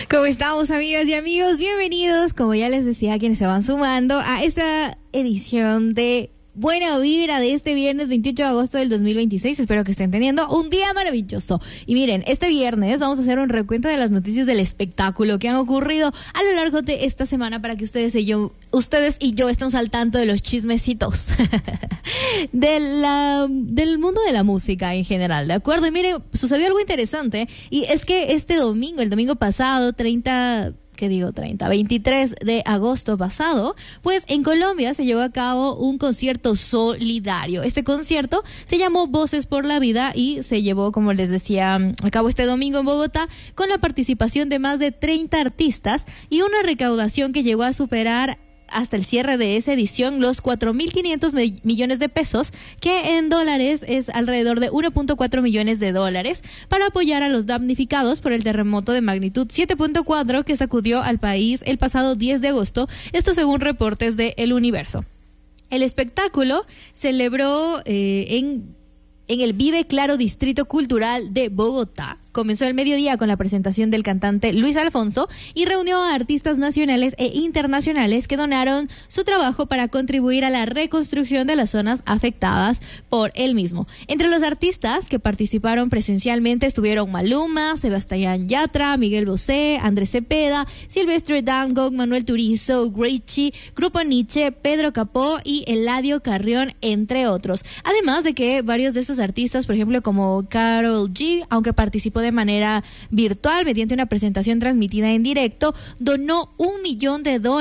¿Cómo estamos, amigas y amigos? Bienvenidos, como ya les decía, quienes se van sumando a esta edición de Buena Vibra de este viernes 28 de agosto del 2026. Espero que estén teniendo un día maravilloso. Y miren, este viernes vamos a hacer un recuento de las noticias del espectáculo que han ocurrido a lo largo de esta semana para que ustedes y yo estemos al tanto de los chismecitos del mundo de la música en general, ¿de acuerdo? Y miren, sucedió algo interesante y es que el domingo pasado, 23 de agosto pasado, pues en Colombia se llevó a cabo un concierto solidario. Este concierto se llamó Voces por la Vida y se llevó, como les decía, a cabo este domingo en Bogotá con la participación de más de 30 artistas y una recaudación que llegó a superar hasta el cierre de esa edición los 4.500 millones de pesos, que en dólares es alrededor de 1.4 millones de dólares, para apoyar a los damnificados por el terremoto de magnitud 7.4 que sacudió al país el pasado 10 de agosto, esto según reportes de El Universo. El espectáculo celebró en el Vive Claro Distrito Cultural de Bogotá. Comenzó el mediodía con la presentación del cantante Luis Alfonso y reunió a artistas nacionales e internacionales que donaron su trabajo para contribuir a la reconstrucción de las zonas afectadas por el mismo. Entre los artistas que participaron presencialmente estuvieron Maluma, Sebastián Yatra, Miguel Bosé, Andrés Cepeda, Silvestre Dangond, Manuel Turizo, Gracie, Grupo Nietzsche, Pedro Capó y Eladio Carrión, entre otros. Además de que varios de estos artistas, por ejemplo, como Karol G, aunque participó de manera virtual mediante una presentación transmitida en directo, donó $1 millón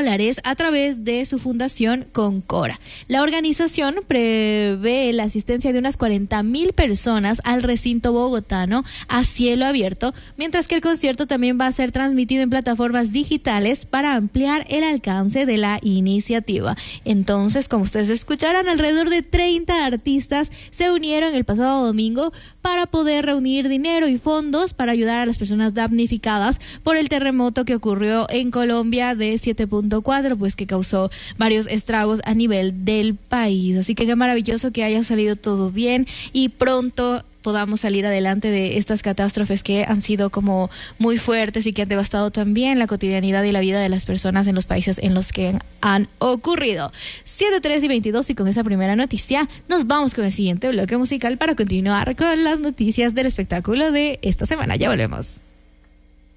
a través de su fundación Concora. La organización prevé la asistencia de unas 40,000 personas al recinto bogotano a cielo abierto, mientras que el concierto también va a ser transmitido en plataformas digitales para ampliar el alcance de la iniciativa. Entonces, como ustedes escucharán, alrededor de 30 artistas se unieron el pasado domingo para poder reunir dinero y fondos para ayudar a las personas damnificadas por el terremoto que ocurrió en Colombia de 7.4, pues que causó varios estragos a nivel del país. Así que qué maravilloso que haya salido todo bien y pronto podamos salir adelante de estas catástrofes que han sido como muy fuertes y que han devastado también la cotidianidad y la vida de las personas en los países en los que han ocurrido. 7:3:22 y con esa primera noticia nos vamos con el siguiente bloque musical para continuar con las noticias del espectáculo de esta semana. Ya volvemos.